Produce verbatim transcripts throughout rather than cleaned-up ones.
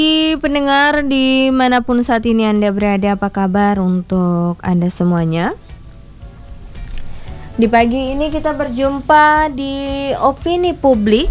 Pendengar dimanapun saat ini Anda berada, apa kabar untuk Anda semuanya? Di pagi ini kita berjumpa di Opini Publik.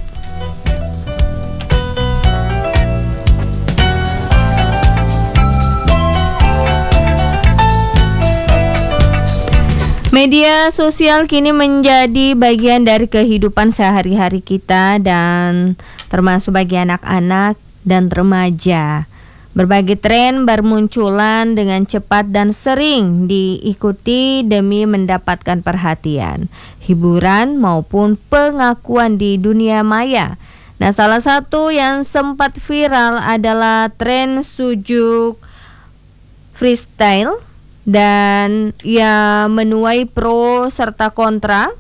Media sosial kini menjadi bagian dari kehidupan sehari-hari kita dan termasuk bagi anak-anak dan remaja. Berbagai tren bermunculan dengan cepat dan sering diikuti demi mendapatkan perhatian, hiburan maupun pengakuan di dunia maya. Nah, salah satu yang sempat viral adalah tren sujuk freestyle dan ia menuai pro serta kontra.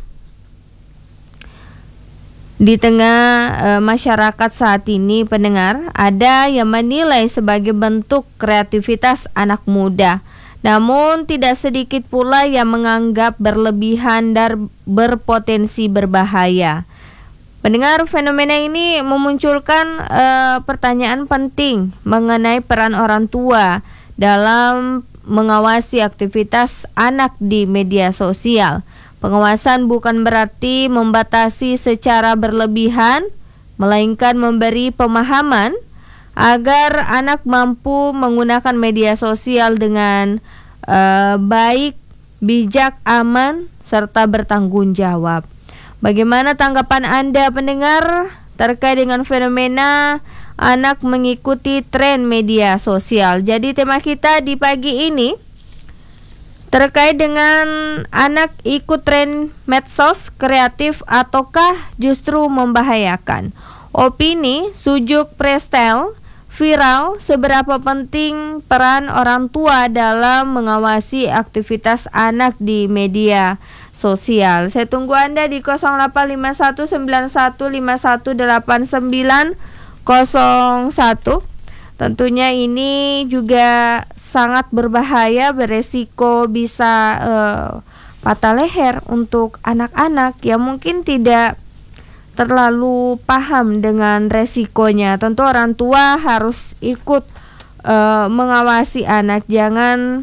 Di tengah e, masyarakat saat ini, pendengar, ada yang menilai sebagai bentuk kreativitas anak muda. Namun tidak sedikit pula yang menganggap berlebihan dan berpotensi berbahaya. Pendengar, fenomena ini memunculkan e, pertanyaan penting mengenai peran orang tua dalam mengawasi aktivitas anak di media sosial. Pengawasan bukan berarti membatasi secara berlebihan, melainkan memberi pemahaman agar anak mampu menggunakan media sosial dengan uh, baik, bijak, aman, serta bertanggung jawab. Bagaimana tanggapan Anda, pendengar, terkait dengan fenomena anak mengikuti tren media sosial? Jadi tema kita di pagi ini terkait dengan anak ikut tren medsos kreatif ataukah justru membahayakan. Opini sujuk freestyle viral, seberapa penting peran orang tua dalam mengawasi aktivitas anak di media sosial. Saya tunggu Anda di nol delapan lima satu sembilan satu lima satu delapan sembilan nol satu. Tentunya ini juga sangat berbahaya, beresiko bisa uh, patah leher untuk anak-anak yang mungkin tidak terlalu paham dengan resikonya. Tentu orang tua harus ikut uh, mengawasi anak, jangan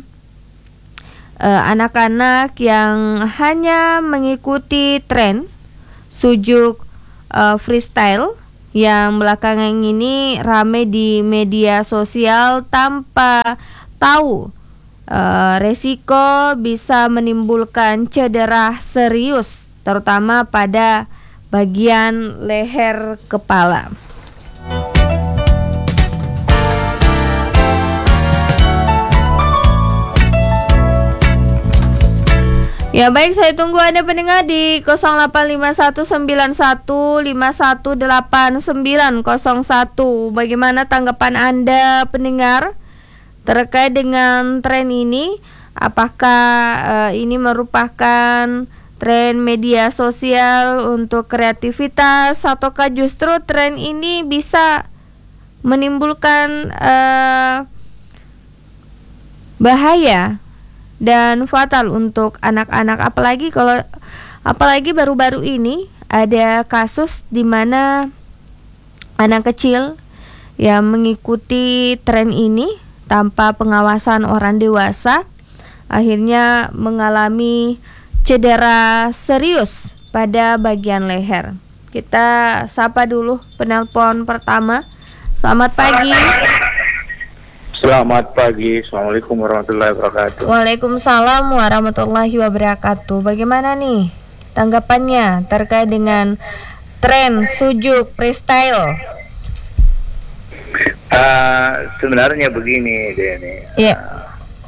uh, anak-anak yang hanya mengikuti tren sujuk uh, freestyle yang belakangan ini ramai di media sosial tanpa tahu e, resiko bisa menimbulkan cedera serius, terutama pada bagian leher kepala. Ya baik, saya tunggu Anda pendengar di nol delapan lima satu sembilan satu lima satu delapan sembilan nol satu. Bagaimana tanggapan Anda, pendengar, terkait dengan tren ini? Apakah uh, ini merupakan tren media sosial untuk kreativitas, ataukah justru tren ini bisa menimbulkan uh, bahaya dan fatal untuk anak-anak? Apalagi kalau apalagi baru-baru ini ada kasus di mana anak kecil yang mengikuti tren ini tanpa pengawasan orang dewasa akhirnya mengalami cedera serius pada bagian leher. Kita sapa dulu penelpon pertama. Selamat pagi. Selamat pagi, Assalamualaikum warahmatullahi wabarakatuh. Waalaikumsalam warahmatullahi wabarakatuh. Bagaimana nih tanggapannya terkait dengan tren sujuk freestyle? Uh, sebenarnya begini, Deni. Iya. Uh,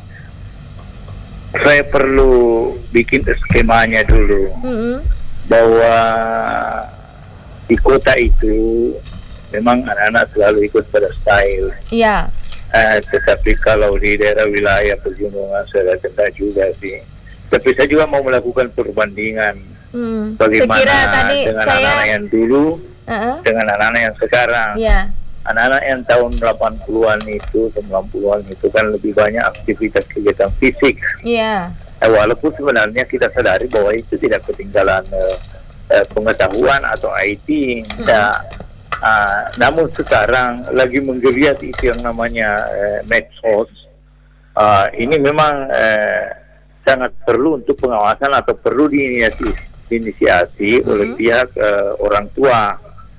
saya perlu bikin skemanya dulu, Mm-hmm. bahwa di kota itu memang anak-anak selalu ikut pada style. Iya. Uh, tetapi kalau di daerah wilayah pegunungan saya rasa juga sih. Tapi saya juga mau melakukan perbandingan Hmm. bagaimana Sekira tadi dengan saya anak-anak yang dulu uh-uh. dengan anak-anak yang sekarang. Iya. Anak-anak yang tahun delapan puluhan itu, sembilan puluhan itu kan lebih banyak aktivitas kegiatan fisik. Iya. Eh, walaupun sebenarnya kita sadari bahwa itu tidak ketinggalan uh, uh, pengetahuan atau I T. Tidak. Uh, namun sekarang lagi menggeliat itu yang namanya uh, medsos. Uh, ini memang uh, sangat perlu untuk pengawasan atau perlu diinisiasi, diinisiasi mm-hmm. oleh pihak uh, orang tua.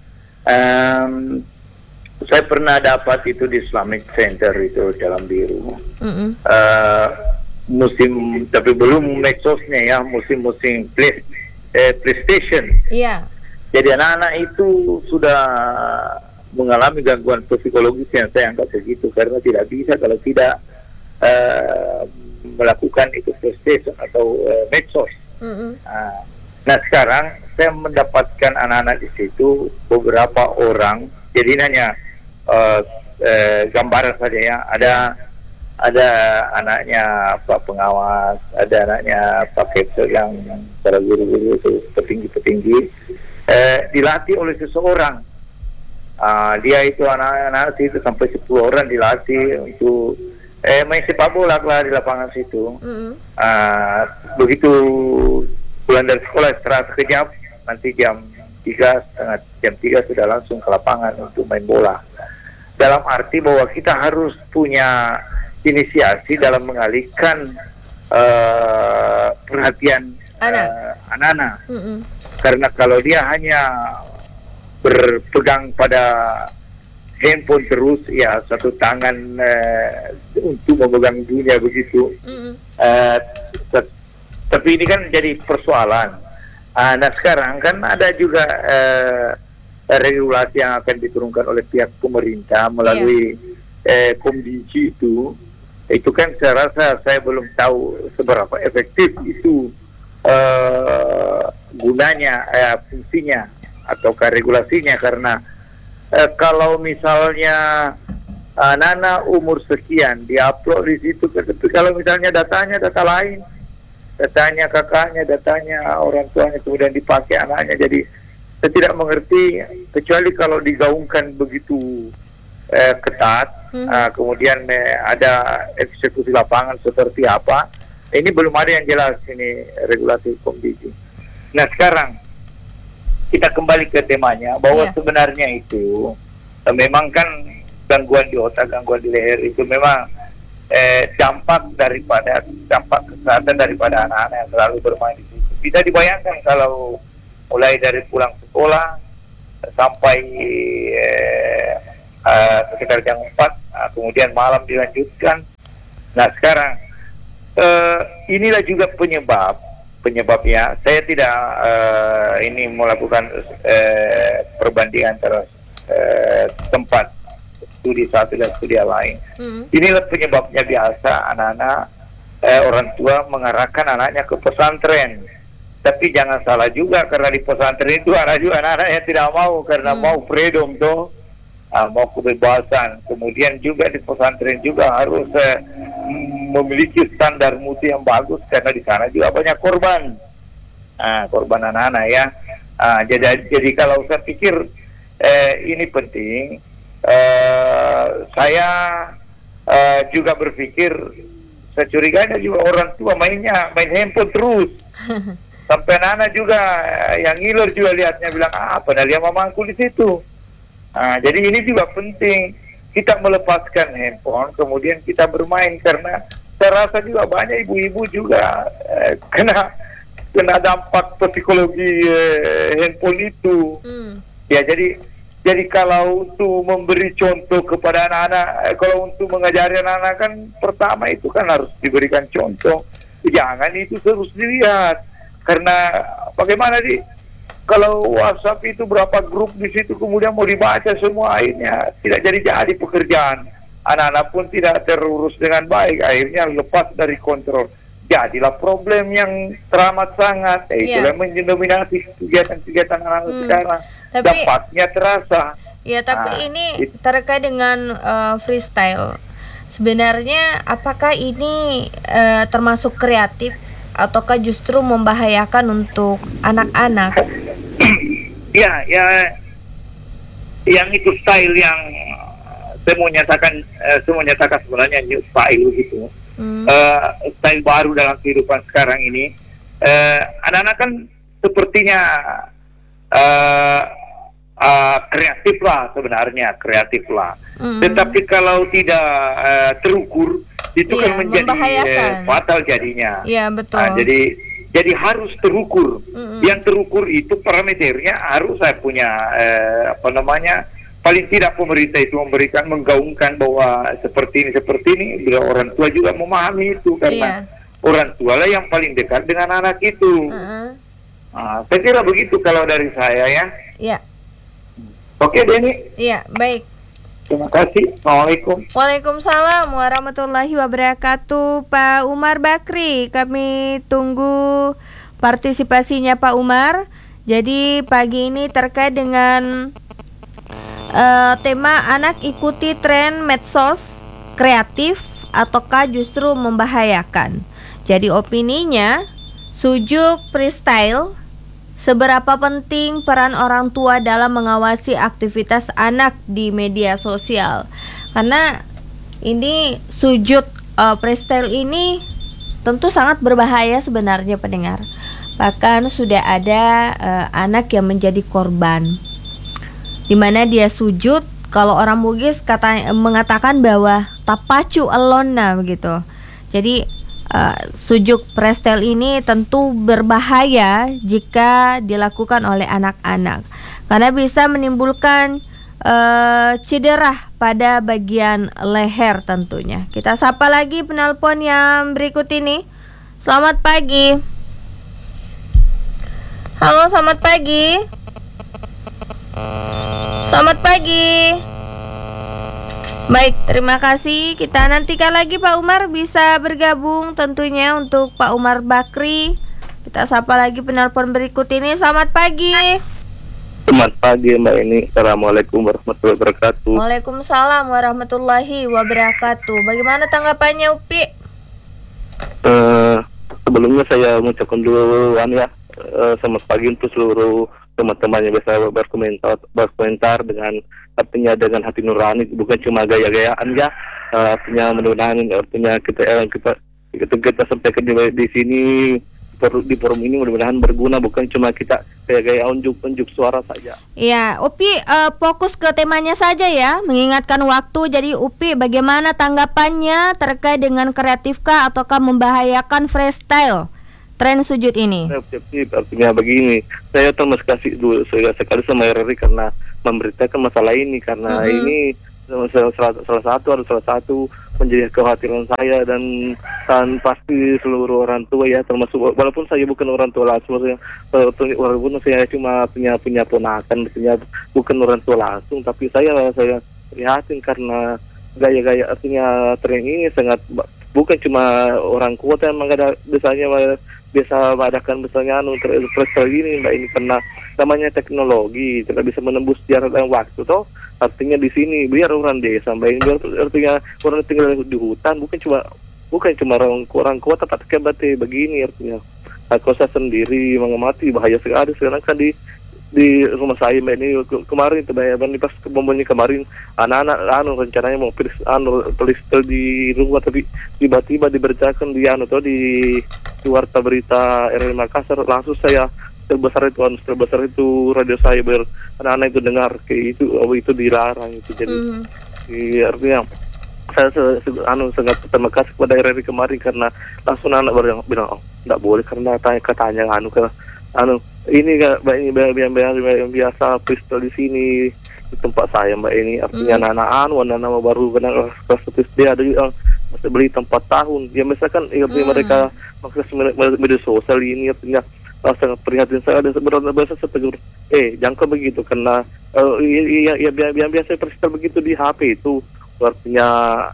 Um, saya pernah dapat itu di Islamic Center itu Jalan Biru. Mm-hmm. Uh, musim, tapi belum medsosnya ya, musim-musim play, eh, PlayStation. Iya. Jadi anak-anak itu sudah mengalami gangguan psikologis yang saya anggap begitu, karena tidak bisa kalau tidak uh, melakukan itu PlayStation atau uh, medsos. Mm-hmm. Uh, nah sekarang saya mendapatkan anak-anak di situ beberapa orang, jadi hanya uh, uh, gambaran saja ya, ada ada anaknya Pak Pengawas, ada anaknya Pak Kepser yang para guru-guru itu petinggi-petinggi. Eh, dilatih oleh seseorang. Uh, dia itu anak-anak itu sampai sepuluh orang dilatih untuk eh, main sepak bola lah di lapangan situ. Mm-hmm. Uh, begitu pulang dari sekolah setelah sekejap, nanti jam tiga setengah jam tiga sudah langsung ke lapangan untuk main bola. Dalam arti bahwa kita harus punya inisiasi dalam mengalihkan uh, perhatian Anak. uh, anak-anak. Mm-hmm. Karena kalau dia hanya berpegang pada handphone terus, ya satu tangan uh, untuk memegang dunia begitu. Mm-hmm. Uh, t- tapi ini kan jadi persoalan. Uh, nah sekarang kan ada juga uh, regulasi yang akan diturunkan oleh pihak pemerintah melalui yeah. uh, Komdiji itu. Itu kan saya rasa saya belum tahu seberapa efektif itu. Uh, gunanya, eh, fungsinya atau regulasinya, karena eh, kalau misalnya uh, Nana umur sekian diupload di situ, tapi kalau misalnya datanya data lain, datanya kakaknya, datanya orang tuanya, kemudian dipakai anaknya, jadi saya tidak mengerti, kecuali kalau digaungkan begitu eh, ketat, hmm. uh, kemudian eh, ada eksekusi lapangan seperti apa. Ini belum ada yang jelas ini regulasi Komdiji. Nah sekarang kita kembali ke temanya bahwa yeah. sebenarnya itu eh, memang kan gangguan di otak, gangguan di leher itu memang eh, dampak daripada dampak kesehatan daripada anak-anak yang selalu bermain di situ. Bisa dibayangkan kalau mulai dari pulang sekolah sampai eh, eh, sekitar jam empat, nah, kemudian malam dilanjutkan. Nah sekarang Uh, inilah juga penyebab penyebabnya. Saya tidak uh, ini melakukan uh, perbandingan antara uh, tempat studi satu dan studi lain. Mm. Inilah penyebabnya biasa anak-anak uh, orang tua mengarahkan anaknya ke pesantren. Tapi jangan salah juga, karena di pesantren itu ada juga anak-anak yang tidak mau karena mm. mau freedom tuh. Uh, mau kebebasan. Kemudian juga di pesantren juga harus uh, memiliki standar mutu yang bagus, karena di sana juga banyak korban, uh, korban anak-anak ya. Uh, jadi, jadi kalau saya pikir uh, ini penting, uh, saya uh, juga berpikir, saya curiganya juga orang tua mainnya main handphone terus, sampai anak-anak juga uh, yang ngiler juga lihatnya bilang ah padahal dia mamangku di situ. Nah, jadi ini juga penting kita melepaskan handphone, kemudian kita bermain, karena saya rasa juga banyak ibu-ibu juga eh, kena kena dampak psikologi eh, handphone itu. Hmm. Ya jadi jadi kalau untuk memberi contoh kepada anak-anak, eh, kalau untuk mengajari anak-anak kan pertama itu kan harus diberikan contoh, jangan itu terus dilihat, karena bagaimana di kalau WhatsApp itu berapa grup di situ, kemudian mau dibaca semua, akhirnya tidak jadi-jadi pekerjaan. Anak-anak pun tidak terurus dengan baik, akhirnya lepas dari kontrol. Jadilah problem yang teramat sangat. Eh, yeah. Itulah mendominasi kegiatan-kegiatan anak-anak hmm. sekarang. Tapi, dampaknya terasa. Ya, tapi nah, ini it, terkait dengan uh, freestyle. Sebenarnya apakah ini uh, termasuk kreatif ataukah justru membahayakan untuk anak-anak? Ya, ya, yang itu style yang saya mau nyatakan, uh, saya mau nyatakan sebenarnya new style gitu, hmm. uh, style baru dalam kehidupan sekarang ini. Uh, anak-anak kan sepertinya uh, uh, kreatif lah sebenarnya, kreatif lah. Mm. Tetapi kalau tidak uh, terukur, itu Iya, kan menjadi membahayakan. uh, fatal jadinya. Iya, betul. Nah, jadi jadi harus terukur. Mm-mm. Yang terukur itu parameternya harus saya punya eh, apa namanya, paling tidak pemerintah itu memberikan, menggaungkan bahwa seperti ini seperti ini. Bila orang tua juga memahami itu, karena Iya. orang tua lah yang paling dekat dengan anak itu. Uh-uh. Nah, saya kira begitu kalau dari saya ya. Iya, Oke Denny, iya, baik. terima kasih. Assalamualaikum. Waalaikumsalam warahmatullahi wabarakatuh, Pak Umar Bakri. Kami tunggu partisipasinya Pak Umar. Jadi pagi ini terkait dengan uh, tema anak ikuti tren medsos kreatif ataukah justru membahayakan. Jadi opininya, Sujuk freestyle, seberapa penting peran orang tua dalam mengawasi aktivitas anak di media sosial? Karena ini sujud uh, freestyle ini tentu sangat berbahaya sebenarnya pendengar. Bahkan sudah ada uh, anak yang menjadi korban, di mana dia sujud. Kalau orang Bugis kata, mengatakan bahwa tapacu alona begitu. Jadi Uh, sujud freestyle ini tentu berbahaya jika dilakukan oleh anak-anak, karena bisa menimbulkan uh, cedera pada bagian leher tentunya. Kita sapa lagi penelpon yang berikut ini. Selamat pagi. Halo, selamat pagi. Selamat pagi. Baik, terima kasih. Kita nantikan lagi Pak Umar bisa bergabung tentunya untuk Pak Umar Bakri. Kita sapa lagi penelpon berikut ini. Selamat pagi. Selamat pagi Mbak ini. Assalamualaikum warahmatullahi wabarakatuh. Waalaikumsalam warahmatullahi wabarakatuh. Bagaimana tanggapannya Upi? Uh, sebelumnya saya mengucapkan dulu ya, uh, selamat pagi untuk seluruh teman-teman yang biasa berkomentar, berkomentar dengan artinya dengan hati nurani, bukan cuma gaya-gayaan ya. Uh, artinya mudah-mudahan artinya kita eh, kita kita, kita sampaikan di, di sini di forum ini mudah-mudahan berguna, bukan cuma kita gaya-gaya unjuk-unjuk suara saja. Iya, Upi uh, fokus ke temanya saja ya, mengingatkan waktu. Jadi Upi, bagaimana tanggapannya terkait dengan kreatifkah ataukah membahayakan freestyle tren sujud ini? Artinya begini, saya terima kasih dulu sekali sama R R I karena memberitakan masalah ini, karena mm-hmm. ini salah, salah satu ada salah satu menjadi kekhawatiran saya dan dan pasti seluruh orang tua ya, termasuk walaupun saya bukan orang tua langsung, walaupun saya cuma punya punya ponakan, punya bukan orang tua langsung, tapi saya saya prihatin karena gaya-gaya artinya tren ini sangat, bukan cuma orang kuat yang ada biasanya biasa mengadakan misalnya anu freestyle ini Mbak ini, karena namanya teknologi tidak bisa menembus jarak dan waktu toh. Artinya di sini biar orang desa Mbak ini, biar artinya orang tinggal di hutan, bukan cuma bukan cuma orang orang kuat, tapi kayak begini artinya. Aku saya sendiri mengamati bahaya sekali sekarang kan di di rumah saya Mbak ini ke, kemarin teman pas bombolnya kemarin anak-anak anu rencananya mau pilih anu freestyle di rumah, tapi tiba-tiba diberitakan di anu tuh di, di warta berita R R I Makassar, langsung saya terbesar itu anu terbesar itu radio saya ber anak-anak itu dengar kayak itu, oh itu dilarang itu, jadi mm. di, artinya saya se, se, anu sangat terima kasih kepada R R I kemarin karena langsung anak bilang, bilang oh tidak boleh karena tanya katanya anu karena anu ini Mbak ini yang biasa pistol di sini di tempat saya Mbak ini, artinya mm. anak-anak anu anak-anak baru kena kelas satu S D ada juga masih beli tempat tahun ya, misalkan ya, mm. mereka maksudnya media sosial ini artinya uh, sangat prihatin saya, dan sebenarnya biasa saya tegur eh jangan begitu karena uh, ya, ya, ya, ya biasa pistol begitu di H P itu artinya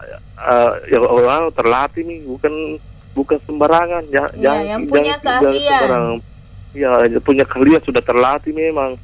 uh, ya orang terlatih nih, bukan bukan sembarangan ya, ya jangan yang punya keahlian. Ya, punya keahlian sudah terlatih memang.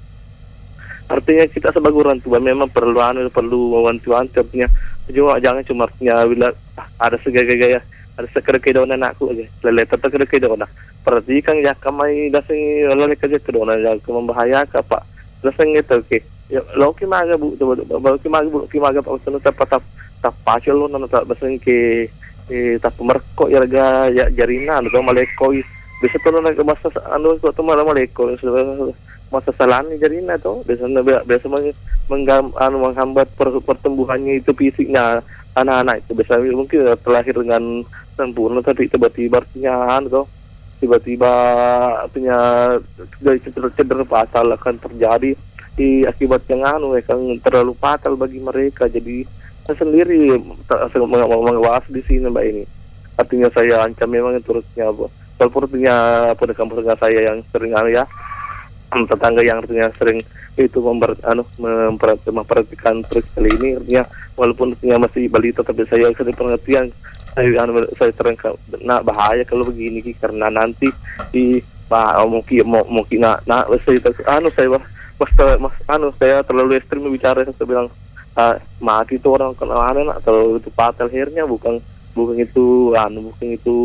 Artinya kita sebagai orang tua memang perlu anu perlu mewanti-wanti, artinya juga jangan cuma artinya bila ah, ada segala-gaya ada sekedar kedonan anakku aja lele tetap kedonan kedonan perhatikan ya kamai dasing lele kerja kedonan ya membahayakan Pak dasing itu oke ya lo kimaga bu bu kimaga bu kimaga Pak usah tetap tetap tak pasal lo nana tak dasing ke eh tak pemerkok ya ya jarina atau malekoi bisa tuh nana ke masa anu kok tuh malah malekoi masa salani jadinya tuh biasanya biasa meng, menggam, anu, menghambat per, pertumbuhannya itu fisiknya anak-anak itu biasanya mungkin terlahir dengan sempurna tapi tiba-tiba artinya anu tuh tiba-tiba artinya cedera fatal akan terjadi di akibat yang anu yang terlalu fatal bagi mereka. Jadi saya sendiri mengawasi di sini mbak ini. Artinya saya ancam memang terusnya walaupun artinya pendekan-pendekan saya yang sering anu ya tetangga yang artinya sering itu memper, anu, memperhatikan terus kali ini artinya walaupun artinya masih balita tapi saya sering pengertian saya anu, saya sering nah bahaya kalau begini karena nanti di bah, mungkin mungkin nah, nah saya anu saya mas, mas anu saya terlalu ekstrim bicara saya bilang ah, mati itu orang kena anu atau itu fatal akhirnya bukan bukan itu anu bukan itu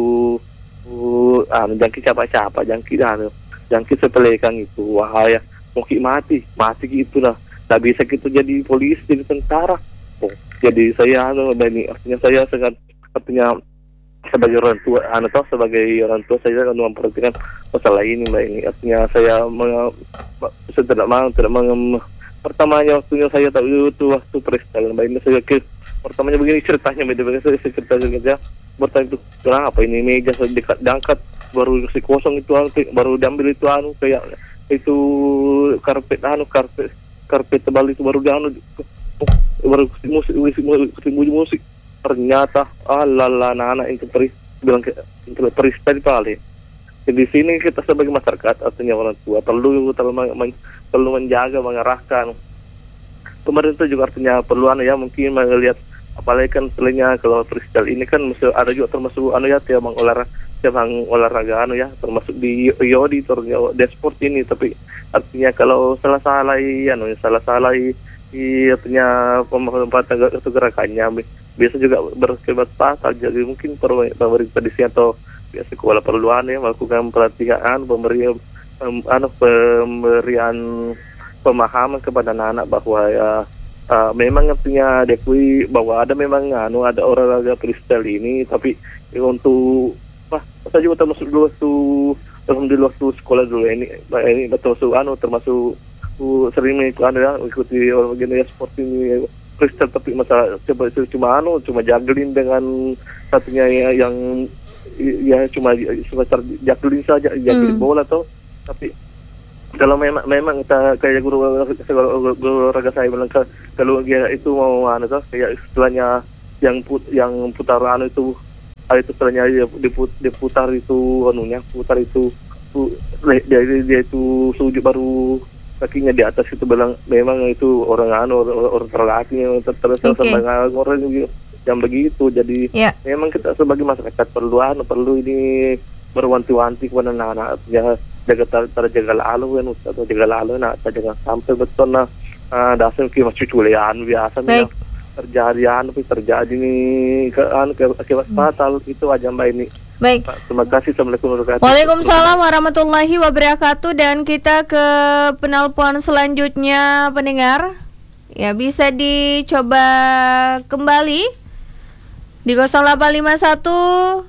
uh, anu jangkit siapa-siapa jangkit anu jangkit sepelekan itu wahaya mungkin mati mati gitu lah tak bisa kita jadi polisi jadi tentara oh, jadi saya anu ini artinya saya sangat artinya sebagai orang tua anu toh sebagai orang tua saya akan memperhatikan masalah ini mbak ini artinya saya meng, saya tidak mau tidak mau pertamanya waktunya saya tahu itu waktu presiden mbak ini saya ke pertamanya begini ceritanya beda saya cerita saja bertanya itu kenapa ini meja saya dekat diangkat baru si kosong itu anu, baru diambil itu anu kayak itu karpet anu karpet karpet tebal itu baru dianu baru musik musik musik musik ternyata alala anak-anak itu peri bilang ke perista di pale. Di sini kita sebagai masyarakat artinya orang tua perlu terlalu men, perlu menjaga mengarahkan pemerintah juga artinya perlu anu ya mungkin melihat apalagi kan selainnya kalau freestyle ini kan masih ada juga termasuk anu ya tiap olahraga tiap olahraga anu ya termasuk di Yodi terus desport ini tapi artinya kalau salah salah anu salah salah di artinya pemanfaatan atau gerakannya biasa juga berakibat fatal jadi mungkin pemerintah di sini atau biasa sekolah perlu anu ya melakukan pelatihan pemberian um, anu pemberian pemahaman kepada anak-anak bahwa ya Uh, memang artinya diakui bahwa ada memang anu ada olahraga freestyle ini tapi ya, untuk wah saya juga termasuk dulu waktu alhamdulillah waktu sekolah dulu ini ini termasuk anu termasuk uh, sering mengikuti anu ya ikuti olahraga sport ini freestyle tapi masa coba cuma anu cuma juggling dengan satunya ya, yang ya cuma sebatas juggling saja juggling hmm. bola tuh tapi kalau memang memang kita kayak guru guru, guru raga saya bilang kalau dia itu mau anu tuh kayak istilahnya yang put yang putar anu itu itu istilahnya dia diput, diputar itu anunya putar itu dia, dia itu sujud baru kakinya di atas itu bilang memang itu orang anu orang, orang terlatih terus okay. Sama orang yang begitu jadi yeah. Memang kita sebagai masyarakat perlu anu perlu ini berwanti-wanti kepada anak-anak ya jaga terjaga lalu kan atau jaga lalu nak jangan sampai betul nah uh, dasar kita cuculian biasa nih terjadi anu terjadi nih ke anu akibat fatal itu aja mbak ini. Baik. Terima kasih. Assalamualaikum warahmatullahi wabarakatuh. Waalaikumsalam warahmatullahi wabarakatuh dan kita ke penelpon selanjutnya pendengar ya bisa dicoba kembali di nol delapan lima satu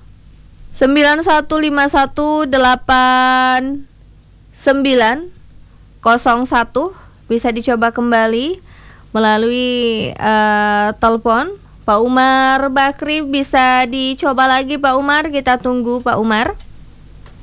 sembilan satu lima satu delapan sembilan nol satu bisa dicoba kembali melalui uh, telepon. Pak Umar Bakri bisa dicoba lagi Pak Umar, kita tunggu Pak Umar.